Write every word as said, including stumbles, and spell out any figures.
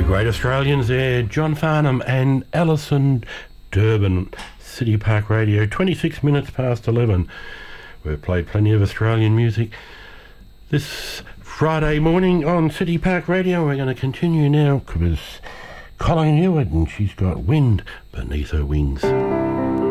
Two great Australians there, John Farnham and Alison Durbin. City Park Radio, twenty-six minutes past eleven. We've played plenty of Australian music this Friday morning on City Park Radio. We're going to continue now with Colleen Heward, and she's got Wind Beneath Her Wings.